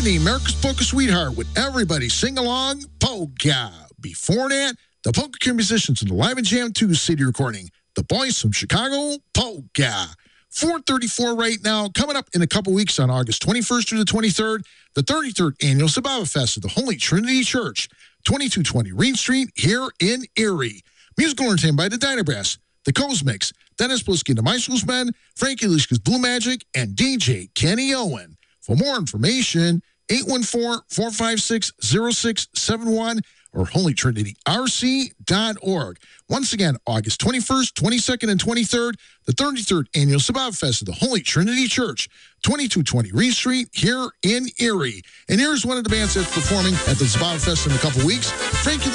Stephanie, America's Polka Sweetheart, with everybody sing along polka. Before that, the Polka musicians in the Live and Jam 2 CD recording, the boys from Chicago, polka. 434 right now. Coming up in a couple weeks on August 21st through the 23rd, the 33rd Annual Sabbath Fest at the Holy Trinity Church, 2220 Reed Street here in Erie. Musical entertainment by the Dynabrass, the Cosmics, Dennis Blisky, the Maestros Men, Frankie Lishka's Blue Magic, and DJ Kenny Owen. For more information, 814-456-0671 or holytrinityrc.org. Once again, August 21st, 22nd, and 23rd, the 33rd Annual Sabbath Fest at the Holy Trinity Church, 2220 Reed Street here in Erie. And here's one of the bands that's performing at the Sabbath Fest in a couple weeks, Frankie